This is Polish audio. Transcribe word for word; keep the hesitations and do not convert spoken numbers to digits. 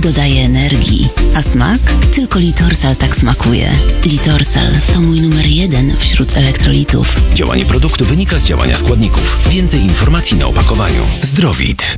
dodaje energii. A smak? Tylko Litorsal tak smakuje. Litorsal to mój numer jeden wśród elektrolitów. Działanie produktu wynika z działania składników. Więcej informacji na opakowaniu. Zdrowit.